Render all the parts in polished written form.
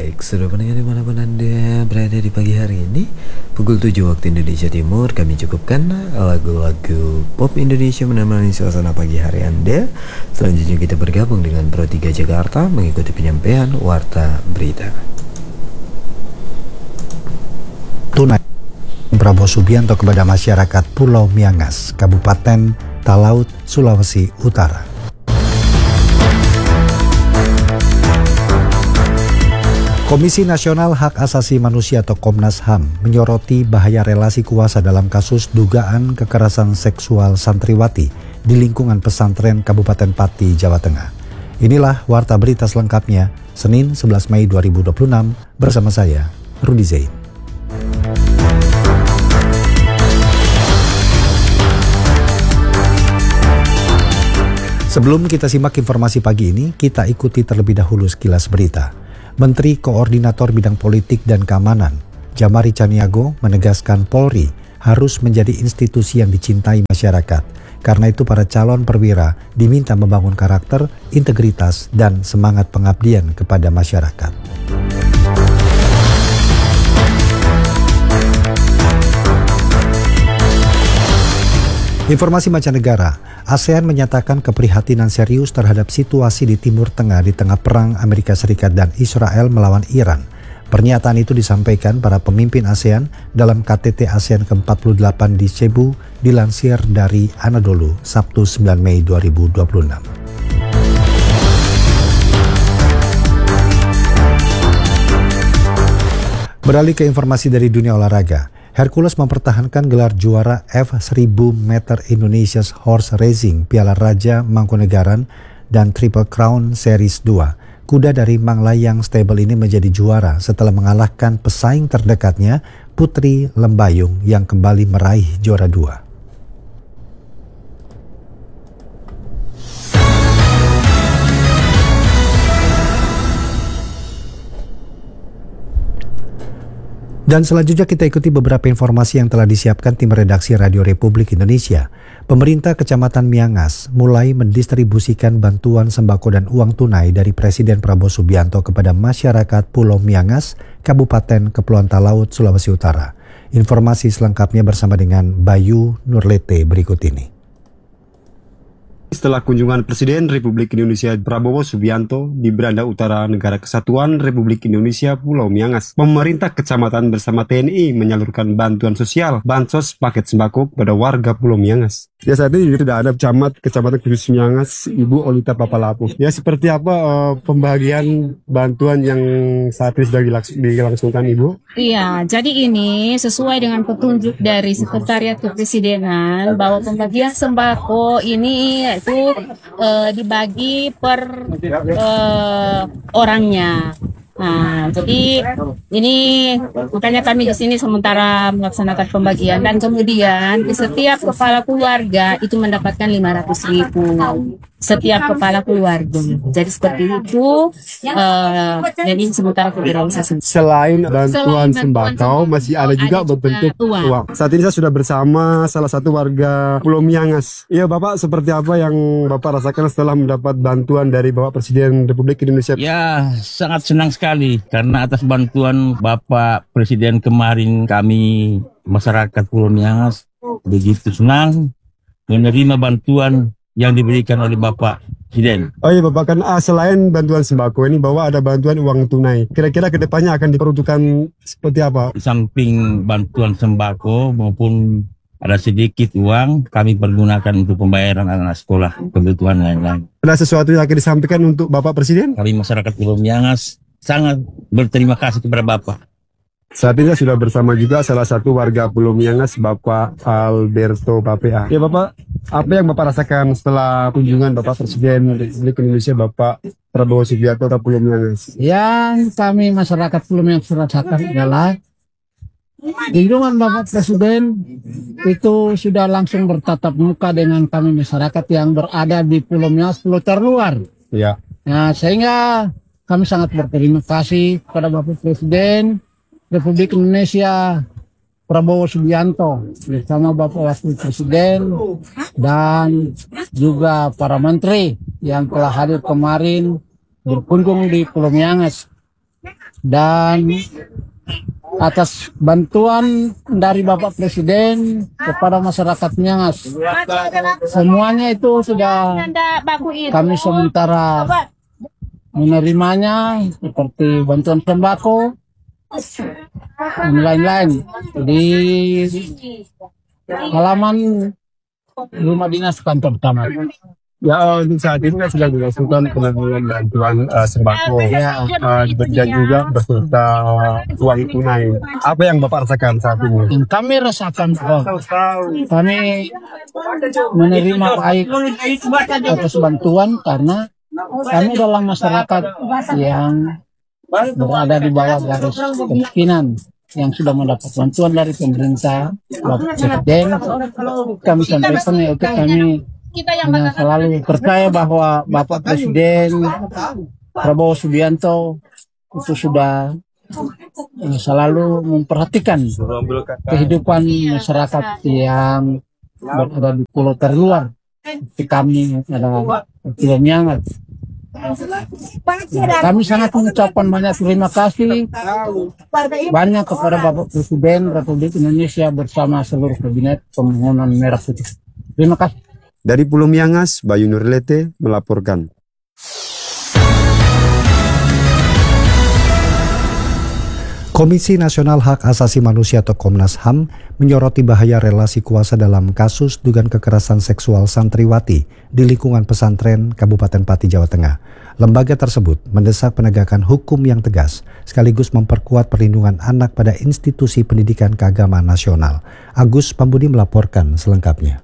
Baik, sudah pendengar dimanapun Anda berada di pagi hari ini, pukul 7 waktu Indonesia Timur, kami cukupkan lagu-lagu pop Indonesia menemani suasana pagi hari Anda. Selanjutnya kita bergabung dengan Pro 3 Jakarta mengikuti penyampaian Warta Berita. Tunai Prabowo Subianto kepada masyarakat Pulau Miangas, Kabupaten Talaut, Sulawesi Utara. Komisi Nasional Hak Asasi Manusia atau Komnas HAM menyoroti bahaya relasi kuasa dalam kasus dugaan kekerasan seksual santriwati di lingkungan pesantren Kabupaten Pati, Jawa Tengah. Inilah Warta Berita selengkapnya, Senin 11 Mei 2026 bersama saya, Rudi Zain. Sebelum kita simak informasi pagi ini, kita ikuti terlebih dahulu sekilas berita. Menteri Koordinator Bidang Politik dan Keamanan, Jamari Caniago, menegaskan Polri harus menjadi institusi yang dicintai masyarakat. Karena itu para calon perwira diminta membangun karakter, integritas, dan semangat pengabdian kepada masyarakat. Informasi mancanegara, ASEAN menyatakan keprihatinan serius terhadap situasi di Timur Tengah di tengah perang Amerika Serikat dan Israel melawan Iran. Pernyataan itu disampaikan para pemimpin ASEAN dalam KTT ASEAN ke-48 di Cebu, dilansir dari Anadolu, Sabtu 9 Mei 2026. Beralih ke informasi dari dunia olahraga. Hercules mempertahankan gelar juara F1000 meter Indonesia's Horse Racing Piala Raja Mangkunegaran dan Triple Crown Series 2. Kuda dari Manglayang Stable ini menjadi juara setelah mengalahkan pesaing terdekatnya Putri Lembayung yang kembali meraih juara 2. Dan selanjutnya kita ikuti beberapa informasi yang telah disiapkan tim redaksi Radio Republik Indonesia. Pemerintah Kecamatan Miangas mulai mendistribusikan bantuan sembako dan uang tunai dari Presiden Prabowo Subianto kepada masyarakat Pulau Miangas, Kabupaten Kepulauan Talaut, Sulawesi Utara. Informasi selengkapnya bersama dengan Bayu Nurlete berikut ini. Setelah kunjungan Presiden Republik Indonesia Prabowo Subianto di Beranda Utara Negara Kesatuan Republik Indonesia Pulau Miangas, pemerintah kecamatan bersama TNI menyalurkan bantuan sosial bansos paket sembako kepada warga Pulau Miangas. Ya, saat ini juga sudah ada Kecamatan Kudus Miangas, Ibu Olita Papalapu. Ya, seperti apa pembagian bantuan yang saat ini sudah dilangsungkan, Ibu? Iya, jadi ini sesuai dengan petunjuk dari Sekretariat Kepresidenan bahwa pembagian sembako ini itu dibagi per orangnya. Nah, jadi ini makanya kami di sini sementara melaksanakan pembagian dan kemudian di setiap kepala keluarga itu mendapatkan 500.000 setiap kepala keluarga. Jadi seperti itu. Jadi sementara keberangkatan. Selain bantuan sembako, masih ada juga berbentuk uang. Saat ini saya sudah bersama salah satu warga Pulau Miangas. Iya, Bapak, seperti apa yang Bapak rasakan setelah mendapat bantuan dari Bapak Presiden Republik Indonesia? Ya, sangat senang sekali karena atas bantuan Bapak Presiden kemarin kami masyarakat Pulau Miangas begitu senang menerima bantuan yang diberikan oleh Bapak Presiden. Oh iya, Bapak, kan selain bantuan sembako ini bahwa ada bantuan uang tunai. Kira-kira kedepannya akan diperuntukkan seperti apa? Di samping bantuan sembako maupun ada sedikit uang kami pergunakan untuk pembayaran anak-anak sekolah, kebutuhan lain-lain. Ada sesuatu yang akan disampaikan untuk Bapak Presiden? Kami masyarakat Pulau Miangas sangat berterima kasih kepada Bapak. Saat ini sudah bersama juga salah satu warga Pulau Miangas, Bapak Alberto Papea. Ya, Bapak, apa yang Bapak rasakan setelah kunjungan Bapak Presiden Republik Indonesia Bapak Prabowo Subianto ke Pulau Miangas? Yang kami masyarakat Pulau Miangas rasakan adalah kunjungan Bapak Presiden itu sudah langsung bertatap muka dengan kami masyarakat yang berada di Pulau Miangas, pulau terluar. Ya. Nah, sehingga kami sangat berterima kasih kepada Bapak Presiden Republik Indonesia Prabowo Subianto bersama Bapak Wakil Presiden dan juga para menteri yang telah hadir kemarin berkunjung di Pulau Miangas. Dan atas bantuan dari Bapak Presiden kepada masyarakat Miangas, semuanya itu sudah kami sementara menerimanya, seperti bantuan sembako dan lain-lain di halaman rumah dinas kantor camat. Ya, untuk saat ini kan sedang dilakukan penanggulangan bantuan sembako dan juga beserta uang tunai. Apa yang Bapak rasakan saat ini? Kami rasakan kami menerima baik atas bantuan karena kami dalam masyarakat yang berada di bawah garis kemiskinan yang sudah mendapat bantuan dari pemerintah Bapak Presiden. Kami sampaikan itu kami selalu percaya bahwa Bapak Presiden Prabowo Subianto itu sudah selalu memperhatikan kehidupan masyarakat yang berada di pulau terluar. Seperti kami ada Pulau Miangas. Kami sangat mengucapkan banyak terima kasih banyak kepada Bapak Presiden Republik Indonesia bersama seluruh kabinet pembangunan Merah Putih. Terima kasih. Dari Pulau Miangas, Bayu Nurlete melaporkan. Komisi Nasional Hak Asasi Manusia atau Komnas HAM menyoroti bahaya relasi kuasa dalam kasus dugaan kekerasan seksual santriwati di lingkungan pesantren Kabupaten Pati, Jawa Tengah. Lembaga tersebut mendesak penegakan hukum yang tegas sekaligus memperkuat perlindungan anak pada institusi pendidikan keagamaan nasional. Agus Pambudi melaporkan selengkapnya.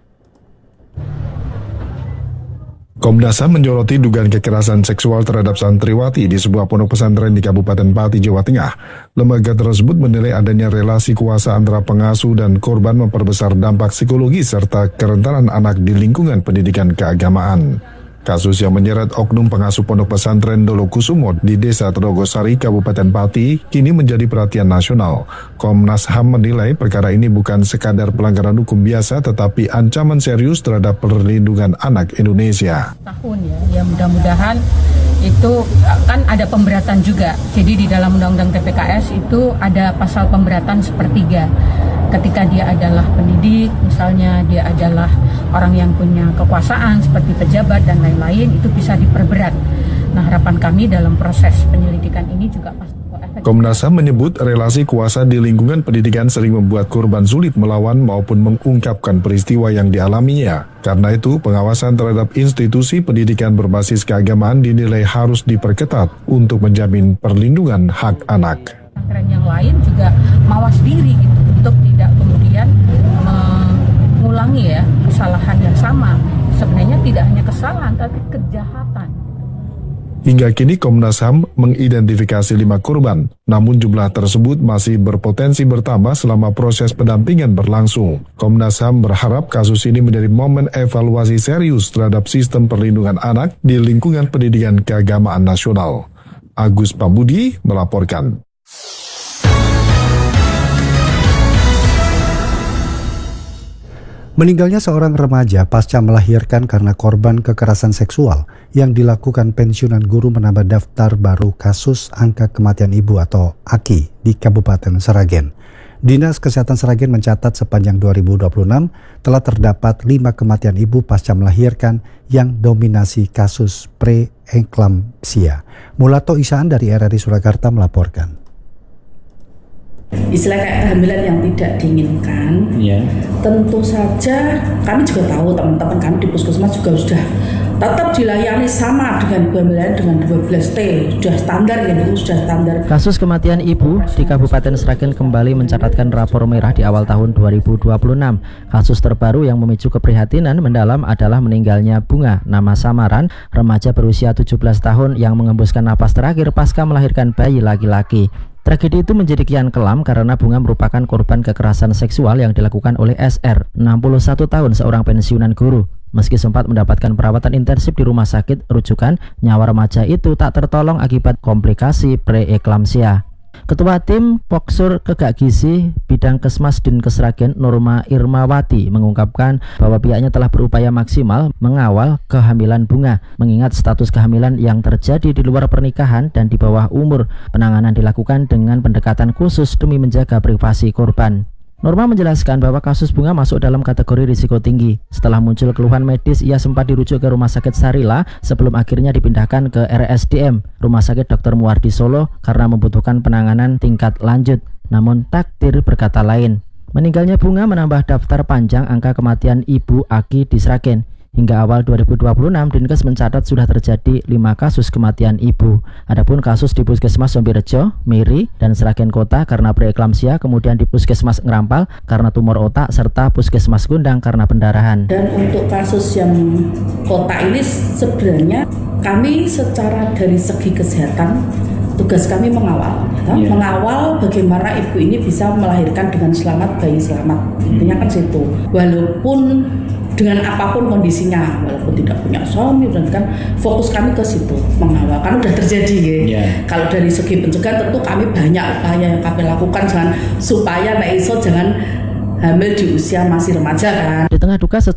Komnas HAM menyoroti dugaan kekerasan seksual terhadap santriwati di sebuah pondok pesantren di Kabupaten Pati, Jawa Tengah. Lembaga tersebut menilai adanya relasi kuasa antara pengasuh dan korban memperbesar dampak psikologis serta kerentanan anak di lingkungan pendidikan keagamaan. Kasus yang menyeret oknum pengasuh pondok pesantren Dolo Kusumo di Desa Todogosari, Kabupaten Pati, kini menjadi perhatian nasional. Komnas HAM menilai perkara ini bukan sekadar pelanggaran hukum biasa, tetapi ancaman serius terhadap perlindungan anak Indonesia. Ya mudah-mudahan itu kan ada pemberatan juga. Jadi di dalam Undang-Undang TPKS itu ada pasal pemberatan sepertiga. Ketika dia adalah pendidik, misalnya dia adalah orang yang punya kekuasaan seperti pejabat dan lain-lain, itu bisa diperberat. Nah, harapan kami dalam proses penyelidikan ini juga pasti. Komnas HAM menyebut relasi kuasa di lingkungan pendidikan sering membuat korban sulit melawan maupun mengungkapkan peristiwa yang dialaminya. Karena itu, pengawasan terhadap institusi pendidikan berbasis keagamaan dinilai harus diperketat untuk menjamin perlindungan hak anak. Pesantren yang lain juga mawas diri gitu, untuk tidak kemudian mengulangi kesalahan yang sama. Sebenarnya tidak hanya kesalahan tapi kejahatan. Hingga kini Komnas HAM mengidentifikasi 5 korban, namun jumlah tersebut masih berpotensi bertambah selama proses pendampingan berlangsung. Komnas HAM berharap kasus ini menjadi momen evaluasi serius terhadap sistem perlindungan anak di lingkungan pendidikan keagamaan nasional. Agus Pambudi melaporkan. Meninggalnya seorang remaja pasca melahirkan karena korban kekerasan seksual yang dilakukan pensiunan guru menambah daftar baru kasus angka kematian ibu atau AKI di Kabupaten Sragen. Dinas Kesehatan Sragen mencatat sepanjang 2026 telah terdapat 5 kematian ibu pasca melahirkan yang dominasi kasus preeklampsia. Mulato Isaan dari RRI Surakarta melaporkan. Istilah kayak kehamilan yang tidak diinginkan, tentu saja kami juga tahu teman-teman kami di puskesmas juga sudah tetap dilayani sama dengan kehamilan dengan 12T, sudah standar gitu, sudah standar. Kasus kematian ibu di Kabupaten Sragen kembali mencatatkan rapor merah di awal tahun 2026. Kasus terbaru yang memicu keprihatinan mendalam adalah meninggalnya Bunga, nama samaran, remaja berusia 17 tahun yang mengembuskan napas terakhir pasca melahirkan bayi laki-laki. Tragedi itu menjadi kian kelam karena Bunga merupakan korban kekerasan seksual yang dilakukan oleh SR, 61 tahun, seorang pensiunan guru. Meski sempat mendapatkan perawatan intensif di rumah sakit rujukan, nyawa remaja itu tak tertolong akibat komplikasi preeklampsia. Ketua Tim Poksur Kegak Gizi Bidang Kesmas Dinkes Sragen Norma Irmawati mengungkapkan bahwa pihaknya telah berupaya maksimal mengawal kehamilan Bunga, mengingat status kehamilan yang terjadi di luar pernikahan dan di bawah umur. Penanganan dilakukan dengan pendekatan khusus demi menjaga privasi korban. Norma menjelaskan bahwa kasus Bunga masuk dalam kategori risiko tinggi. Setelah muncul keluhan medis, ia sempat dirujuk ke Rumah Sakit Sarila sebelum akhirnya dipindahkan ke RSDM, Rumah Sakit Dr. Muwardi Solo, karena membutuhkan penanganan tingkat lanjut. Namun takdir berkata lain. Meninggalnya Bunga menambah daftar panjang angka kematian Ibu Aki di Sragen. Hingga awal 2026, Dinkes mencatat sudah terjadi 5 kasus kematian ibu. Adapun kasus di Puskesmas Sombirejo, Miri, dan Sragen Kota karena preeklamsia, kemudian di Puskesmas Ngerampal karena tumor otak, serta Puskesmas Gundang karena pendarahan. Dan untuk kasus yang kota ini sebenarnya kami secara dari segi kesehatan, tugas kami mengawal, mengawal bagaimana ibu ini bisa melahirkan dengan selamat, bayi selamat. Intinya kan situ. Walaupun dengan apapun kondisinya, walaupun tidak punya suami, dan kan fokus kami ke situ mengawal. Kan udah terjadi ya. Kalau dari segi pencegahan tentu kami banyak upaya yang kami lakukan supaya Naiso jangan hamil di usia masih remaja kan. Di tengah duka